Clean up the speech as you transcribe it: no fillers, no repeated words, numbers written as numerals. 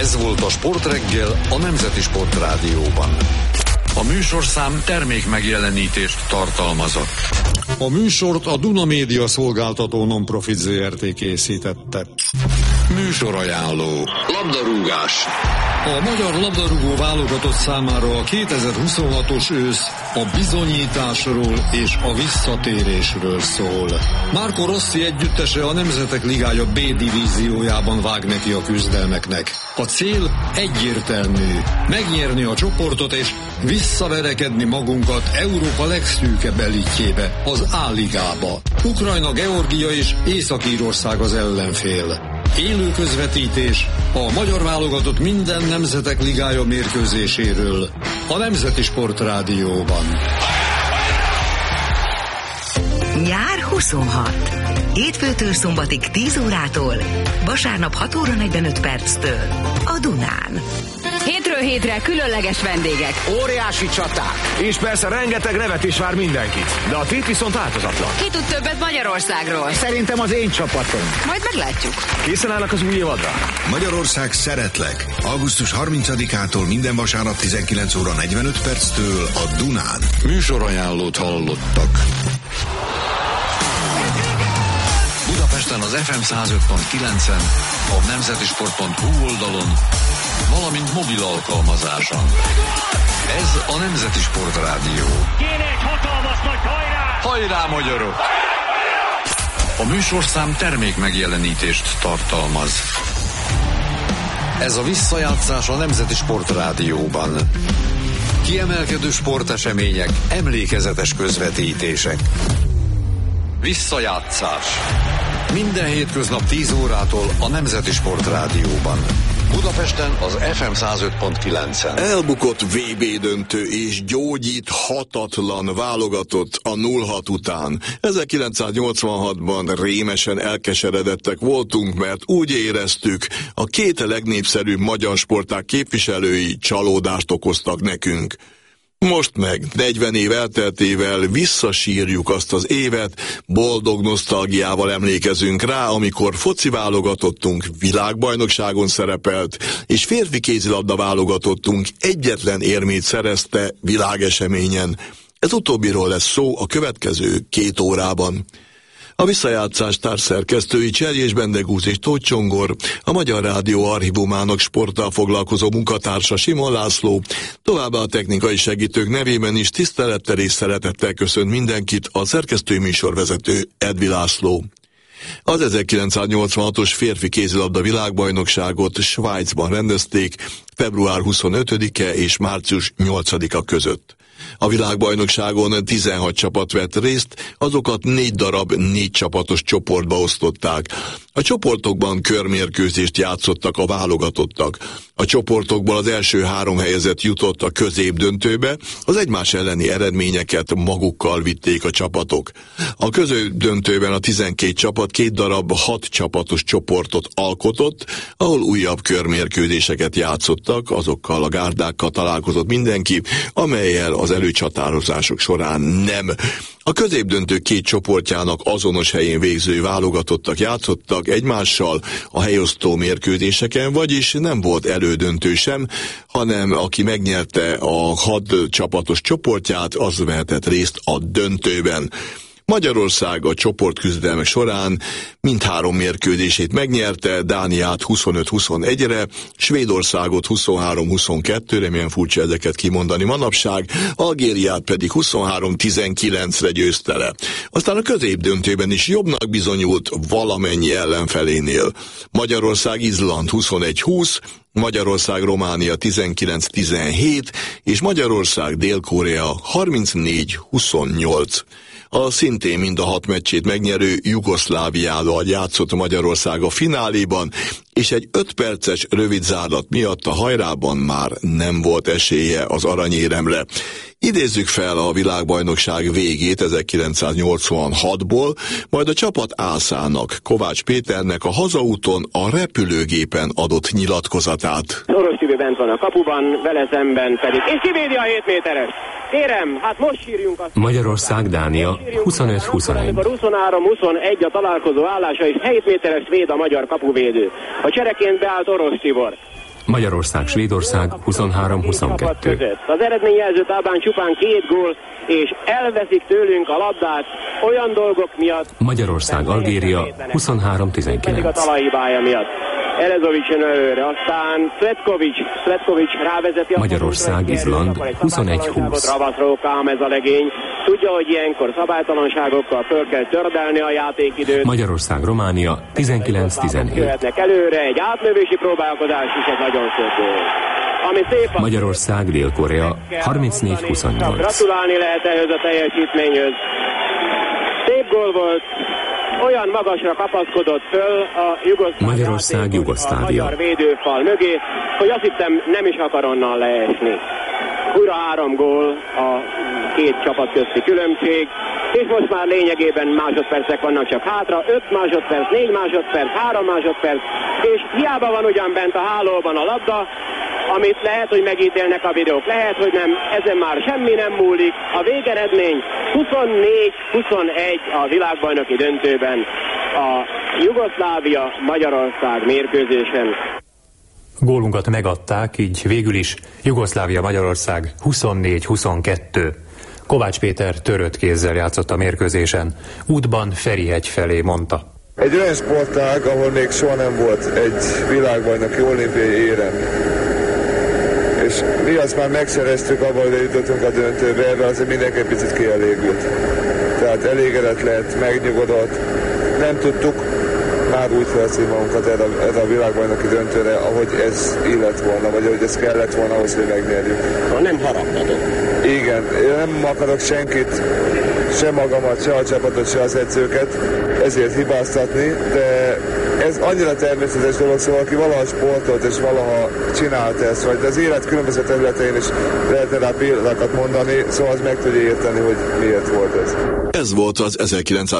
Ez volt a Sportreggel a Nemzeti Sportrádióban. A műsorszám termék megjelenítést tartalmazott. A műsort a Duna Média szolgáltató non-profit Zrt. Készítette. Műsorajánló. Labdarúgás. A magyar labdarúgó válogatott számára a 2026-os ősz a bizonyításról és a visszatérésről szól. Marco Rossi együttese a Nemzetek Ligája B divíziójában vág neki a küzdelmeknek. A cél egyértelmű: megnyerni a csoportot és visszaverekedni magunkat Európa legszűkebb elitjébe, az A-ligába. Ukrajna, Georgia és Észak-Írország az ellenfél. Élő közvetítés a magyar válogatott minden Nemzetek Ligája mérkőzéséről a Nemzeti Sportrádióban. Nyár 26. Hétfőtől szombatig 10 órától, vasárnap 6 óra 45 perctől a Dunán. Hétről hétre különleges vendégek. Óriási csaták. És persze rengeteg nevetés vár mindenkit. De a tét viszont változatlan. Ki tud többet Magyarországról? Szerintem az én csapatom. Majd meglátjuk. Készen állnak az új évadra? Magyarország szeretlek. Augusztus 30-ától minden vasárnap 19 óra 45 perctől a Dunán. Műsorajánlót hallottak. Budapesten az FM 105.9-en, a nemzetisport.hu oldalon, valamint mobil alkalmazáson. Ez a Nemzeti Sportrádió. Kéne egy hatalmas nagy hajrá! Hajrá, magyarok! A műsorszám termék megjelenítést tartalmaz. Ez a visszajátszás a Nemzeti Sportrádióban. Kiemelkedő sportesemények, emlékezetes közvetítések. Visszajátszás. Minden hétköznap 10 órától a Nemzeti Sportrádióban. Budapesten az FM 105.9-en. Elbukott VB döntő és gyógyíthatatlan válogatott a 0-6 után. 1986-ban rémesen elkeseredettek voltunk, mert úgy éreztük, a két legnépszerűbb magyar sportág képviselői csalódást okoztak nekünk. Most meg, 40 év elteltével visszasírjuk azt az évet, boldog nosztalgiával emlékezünk rá, amikor foci válogatottunk világbajnokságon szerepelt, és férfi kézilabda válogatottunk egyetlen érmét szerezte világeseményen. Ez utóbbiról lesz szó a következő 2 órában. A visszajátszás társszerkesztői Cserjés Bendegúz és Tóth Csongor, a Magyar Rádió archívumának sporttal foglalkozó munkatársa Simon László, továbbá a technikai segítők nevében is tisztelettel és szeretettel köszönt mindenkit a szerkesztői műsorvezető Edvi László. Az 1986-os férfi kézilabda világbajnokságot Svájcban rendezték február 25-e és március 8-a között. A világbajnokságon 16 csapat vett részt, azokat 4 darab 4 csapatos csoportba osztották. A csoportokban körmérkőzést játszottak a válogatottak. A csoportokból az első 3 helyezett jutott a középdöntőbe, az egymás elleni eredményeket magukkal vitték a csapatok. A középdöntőben a 12 csapat 2 darab 6 csapatos csoportot alkotott, ahol újabb körmérkőzéseket játszottak, azokkal a gárdákkal találkozott mindenki, amellyel az előcsatározások során nem. A középdöntő 2 csoportjának azonos helyén végző válogatottak játszottak egymással a helyosztó mérkőzéseken, vagyis nem volt elődöntő sem, hanem aki megnyerte a 6 csapatos csoportját, az vehetett részt a döntőben. Magyarország a csoportküzdelmek során mindhárom mérkőzését megnyerte, Dániát 25-21-re, Svédországot 23-22-re, milyen furcsa ezeket kimondani manapság, Algériát pedig 23-19-re győzte le. Aztán a középdöntőben is jobbnak bizonyult valamennyi ellenfelénél. Magyarország Izland 21-20, Magyarország Románia 19-17, és Magyarország Dél-Korea 34-28. A szintén mind a 6 meccsét megnyerő Jugoszláviával játszott Magyarország a fináléban, és egy 5 perces rövid zárlat miatt a hajrában már nem volt esélye az aranyéremre. Idézzük fel a világbajnokság végét 1986-ból, majd a csapat ászának, Kovács Péternek a hazaúton a repülőgépen adott nyilatkozatát. Orosz Tibé bent van a kapuban, vele szemben pedig, és kivédi a 7 méteres. Kérem, hát most sírjunk azt. Magyarország, Dánia 25-21. Amikor 23-21 a találkozó állása, és 7 méteres véd a magyar kapuvédő. A csereként beállt Orosz Tibor. Magyarország, Svédország 23-22. Az eredményjelző táblán csupán 2 gól, és elveszik tőlünk a labdát olyan dolgok miatt. Magyarország, Algéria 23-19. A talajhibája miatt. Elezovics jön előre, aztán Svetkovics rávezeti a Magyarország, Izland 21-20. Ravaszrókám ez a legény. Tudja, hogy ilyenkor szabálytalanságokkal föl kell tördelni a játékidőt. Magyarország, Románia 19-17. Jöhetnek előre, egy átlövési próbálkozás is, ez nagyon szép gól. Magyarország, Dél-Korea 34-28. Gratulálni lehet ehhez a teljesítményhöz. Szép gól volt, olyan magasra kapaszkodott föl a Magyarország, Jugoszlávia. magyar védőfal mögé, hogy azt hittem, nem is akar onnan leesni. Újra 3 gól a 2 csapat közti különbség, és most már lényegében másodpercek vannak csak hátra, 5 másodperc, 4 másodperc, 3 másodperc, és hiába van ugyan bent a hálóban a labda, amit lehet, hogy megítélnek a videók, lehet, hogy nem, ezen már semmi nem múlik. A végeredmény 24-21 a világbajnoki döntőben a Jugoszlávia-Magyarország mérkőzésen. Gólunkat megadták, így végül is Jugoszlávia-Magyarország 24-22. Kovács Péter törött kézzel játszott a mérkőzésen. Útban Ferihegy felé, mondta. Egy olyan sportág, ahol még soha nem volt egy világbajnoki olimpiai érem. És mi azt már megszereztük, abban, hogy jutottunk a döntőbe, erre azért mindenki picit kielégült. Tehát elégedett lett, megnyugodott. Nem tudtuk már úgy felszíni magunkat erre a világbajnoki döntőre, ahogy ez illet volna, vagy ahogy ez kellett volna ahhoz, hogy megnyerjük. Nem haragtatok. Igen, én nem akarok senkit, se magamat, se a csapatot, se az edzőket ezért hibáztatni, de ez annyira természetes dolog, szóval aki valaha sportolt és valaha csinált ezt, vagy az élet különböző területein is lehetne rá példákat mondani, szóval az meg tudja érteni, hogy miért volt ez. Ez volt az 1900